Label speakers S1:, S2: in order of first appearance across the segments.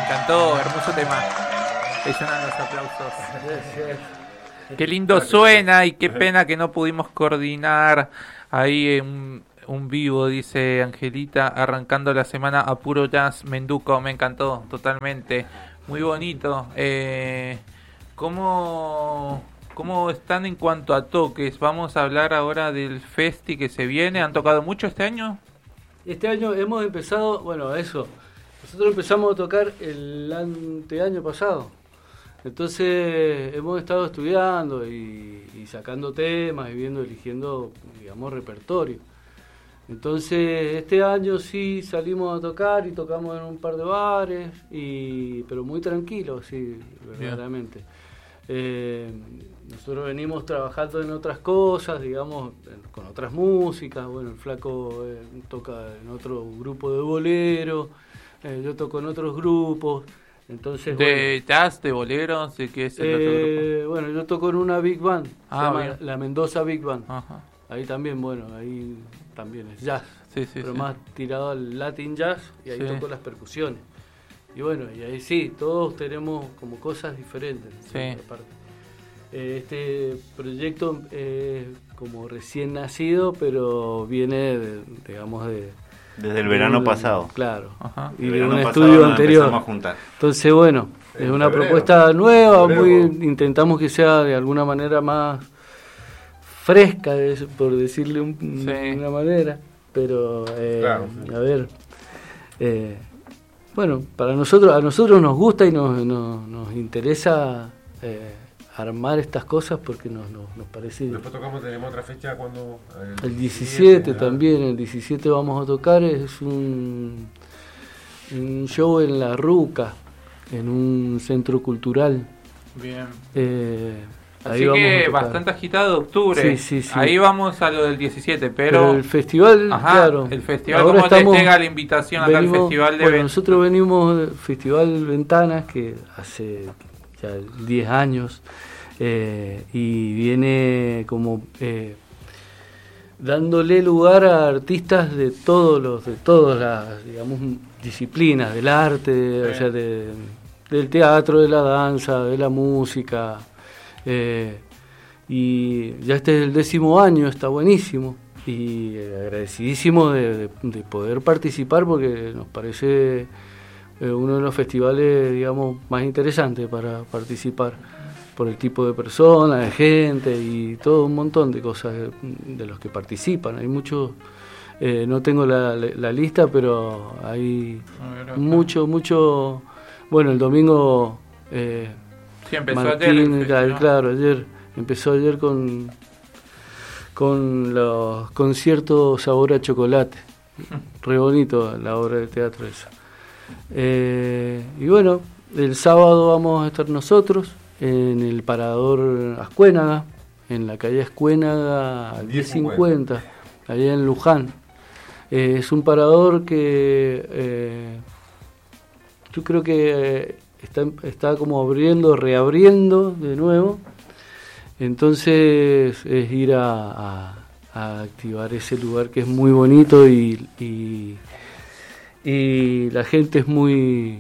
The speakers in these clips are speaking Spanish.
S1: encantó, hermoso tema. Ahí suenan los aplausos. Qué lindo suena y qué pena que no pudimos coordinar ahí un vivo, dice Angelita, arrancando la semana a puro jazz. Menduco, me encantó totalmente, muy bonito. ¿Cómo están en cuanto a toques? Vamos a hablar ahora del festi que se viene. ¿Han tocado mucho este año?
S2: Este año hemos empezado, bueno, eso. Nosotros empezamos a tocar el anteaño pasado. Entonces hemos estado estudiando y sacando temas y eligiendo, digamos, repertorio. Entonces este año sí salimos a tocar y tocamos en un par de bares, pero muy tranquilos, sí, verdaderamente. Nosotros venimos trabajando en otras cosas, digamos, con otras músicas. Bueno, el Flaco toca en otro grupo de bolero, yo toco en otros grupos. Entonces,
S1: ¿De jazz, de boleros? ¿De qué es el otro grupo?
S2: Bueno, yo toco en una big band, se llama la Mendoza Big Band.
S1: Ajá.
S2: Ahí también, ahí también es jazz, pero
S1: sí.
S2: más tirado al Latin jazz, y ahí
S1: Sí.
S2: toco las percusiones. Y bueno, y ahí sí, todos tenemos como cosas diferentes.
S1: Sí.
S2: Este proyecto es como recién nacido, pero viene, digamos,
S3: desde el verano pasado.
S2: Claro.
S3: Ajá.
S2: Y de un estudio anterior. Entonces, bueno, es una propuesta nueva, intentamos que sea de alguna manera más fresca, por decirle una manera, pero claro. A ver, bueno, a nosotros nos gusta y nos interesa armar estas cosas porque nos parece.
S4: Después tenemos otra fecha cuando
S2: el 17 también, el 17 vamos a tocar, es un show en La Ruca, en un centro cultural.
S1: Bien.
S2: Ahí
S1: así que bastante agitado octubre.
S2: Sí.
S1: Ahí vamos a lo del 17, pero
S2: el festival, claro.
S1: El festival, ¿cómo te llega la invitación acá al festival de
S2: Bueno, nosotros venimos del Festival Ventanas, que hace ya 10 años, y viene como dándole lugar a artistas de todas las, digamos, disciplinas, del arte, o sea, del teatro, de la danza, de la música. Y ya este es el 10º año, está buenísimo y agradecidísimo de poder participar, porque nos parece uno de los festivales, digamos, más interesantes para participar, por el tipo de personas, de gente y todo un montón de cosas de los que participan. Hay muchos, no tengo la lista, pero hay mucho. Bueno, el domingo
S1: sí, empezó
S2: Martín,
S1: ayer,
S2: claro, empezó ayer con los conciertos Sabor a Chocolate. Re bonito la obra de teatro esa. Y bueno, el sábado vamos a estar nosotros en el Parador Ascuénaga, en la calle Ascuénaga 1050, allá en Luján. Es un parador que yo creo que está como reabriendo de nuevo. Entonces es ir a activar ese lugar que es muy bonito y la gente es muy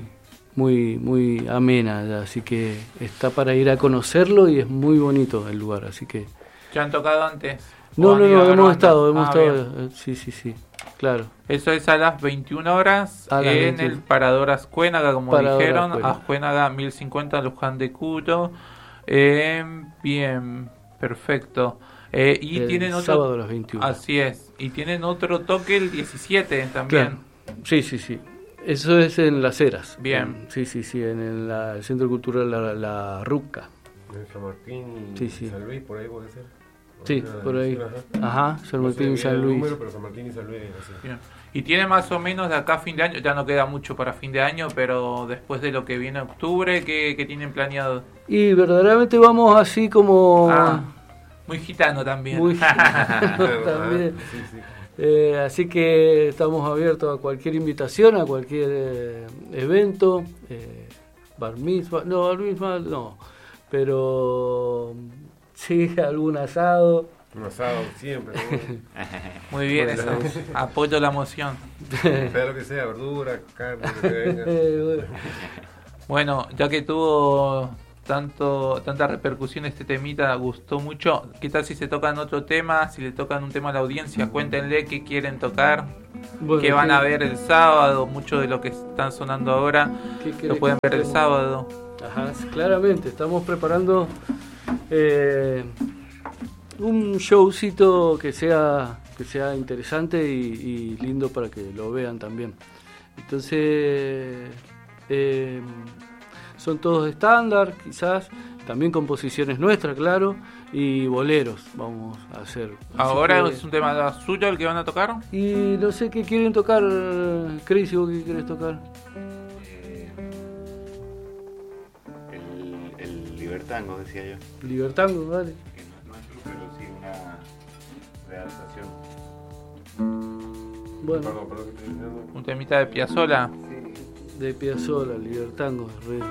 S2: amena, así que está para ir a conocerlo y es muy bonito el lugar, así que.
S1: ¿Ya han tocado antes?
S2: No, hemos estado, sí, claro.
S1: Eso es a las 21 horas en el Parador Ascuénaga, como dijeron, Ascuénaga 1050, Luján de Cuyo. Bien, perfecto. Y tienen otro
S2: sábado a las 21.
S1: Así es. Y tienen otro toque el 17 también.
S2: Claro. Sí. Eso es en Las Heras.
S1: Bien.
S2: Sí, en el Centro Cultural La Ruca.
S4: En San Martín y San Luis, por ahí puede ser.
S2: Sí, por ahí. Ajá, San Martín y San Luis.
S4: Pero San Martín y San Luis, así.
S1: Bien. Y tiene más o menos de acá a fin de año, ya no queda mucho para fin de año, pero después de lo que viene octubre, ¿qué tienen planeado?
S2: Y verdaderamente vamos así como.
S1: Muy gitano también.
S2: Muy gitano también. Sí. Así que estamos abiertos a cualquier invitación, a cualquier evento. Bar mitzvah no, pero sí, algún asado.
S4: Un asado siempre.
S1: Muy bien, eso. Apoyo la moción.
S4: Espero que sea verdura, carne, lo que venga.
S1: Bueno, ya que tuvo tanta repercusión este temita, gustó mucho. ¿Qué tal si se tocan otro tema? Si le tocan un tema a la audiencia, cuéntenle qué quieren tocar,
S2: Bueno,
S1: qué van a ver el sábado. Mucho de lo que están sonando ahora lo pueden ver el sábado.
S2: Ajá, claramente, estamos preparando un showcito que sea interesante y lindo para que lo vean también. Entonces, son todos estándar, quizás, también composiciones nuestras, claro, y boleros vamos a hacer.
S1: Ahora es un tema suyo el que van a tocar.
S2: Y no sé qué quieren tocar, Crazy, ¿vos qué querés tocar?
S3: El Libertango, decía yo.
S2: Libertango, vale.
S3: Que no es true, pero sí una readaptación.
S2: Bueno,
S4: Perdón, que estoy diciendo.
S1: Un temita de Piazzolla.
S2: de Piazzolla, Libertango, re.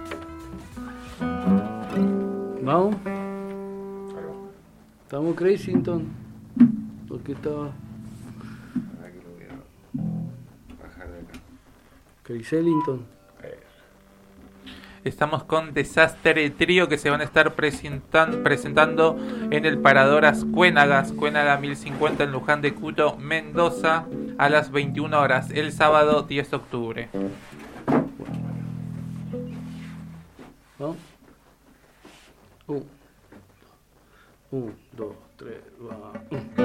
S2: ¿Vamos?
S4: Ahí va.
S2: ¿Estamos Crazington? ¿Por qué estaba
S3: Ahora que lo voy a bajar de acá.
S2: Crazellington?
S1: Estamos con Desastre Trío, que se van a estar presentando en el Parador Ascuénaga 1050 en Luján de Cuyo, Mendoza, a las 21 horas, el sábado 10 de octubre.
S2: ¿Vamos? 1, 2, 3, va.